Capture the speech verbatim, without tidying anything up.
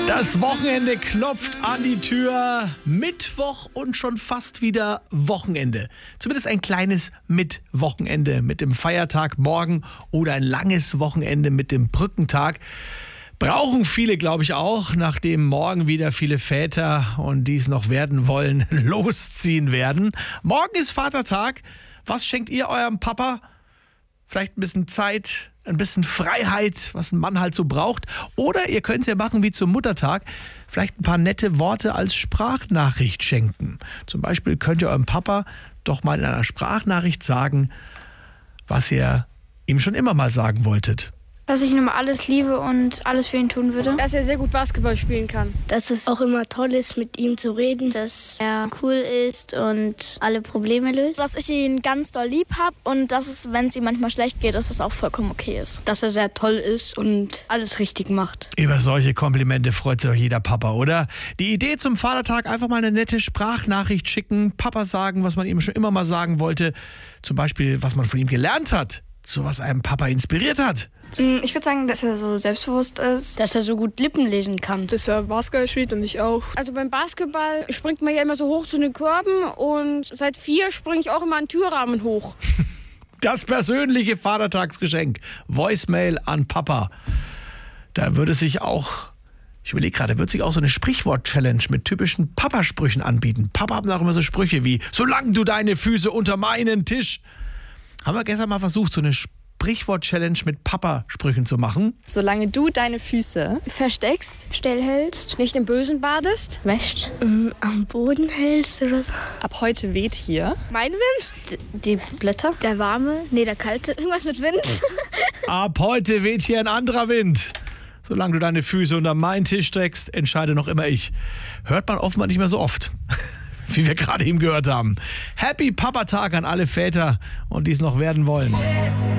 Das Wochenende klopft an die Tür. Mittwoch und schon fast wieder Wochenende. Zumindest ein kleines Mittwochenende mit dem Feiertag morgen oder ein langes Wochenende mit dem Brückentag. Brauchen viele, glaube ich, auch, nachdem morgen wieder viele Väter und dies noch werden wollen, losziehen werden. Morgen ist Vatertag. Was schenkt ihr eurem Papa? Vielleicht ein bisschen Zeit, ein bisschen Freiheit, was ein Mann halt so braucht. Oder ihr könnt es ja machen wie zum Muttertag. Vielleicht ein paar nette Worte als Sprachnachricht schenken. Zum Beispiel könnt ihr eurem Papa doch mal in einer Sprachnachricht sagen, was ihr ihm schon immer mal sagen wolltet. Dass ich nun mal alles liebe und alles für ihn tun würde. Dass er sehr gut Basketball spielen kann. Dass es auch immer toll ist, mit ihm zu reden. Dass er cool ist und alle Probleme löst. Dass ich ihn ganz doll lieb habe und dass es, wenn es ihm manchmal schlecht geht, dass es auch vollkommen okay ist. Dass er sehr toll ist und alles richtig macht. Über solche Komplimente freut sich doch jeder Papa, oder? Die Idee zum Vatertag, einfach mal eine nette Sprachnachricht schicken, Papa sagen, was man ihm schon immer mal sagen wollte. Zum Beispiel, was man von ihm gelernt hat. So was einem Papa inspiriert hat. Ich würde sagen, dass er so selbstbewusst ist. Dass er so gut Lippen lesen kann. Dass er Basketball spielt und ich auch. Also beim Basketball springt man ja immer so hoch zu den Körben und seit vier springe ich auch immer an Türrahmen hoch. Das persönliche Vatertagsgeschenk. Voicemail an Papa. Da würde sich auch, ich überlege gerade, wird sich auch so eine Sprichwort-Challenge mit typischen Papasprüchen anbieten. Papa haben auch immer so Sprüche wie, solange du deine Füße unter meinen Tisch. Haben wir gestern mal versucht, so eine Sprichwort-Challenge mit Papa-Sprüchen zu machen. Solange du deine Füße Versteckst, stillhältst, nicht im Bösen badest, wäscht, ähm, am Boden hältst oder so. Ab heute weht hier. Mein Wind, die Blätter, der warme, nee, der kalte, irgendwas mit Wind. Ab heute weht hier ein anderer Wind. Solange du deine Füße unter meinen Tisch streckst, entscheide noch immer ich. Hört man offenbar nicht mehr so oft. Wie wir gerade eben gehört haben. Happy Papa-Tag an alle Väter und die es noch werden wollen.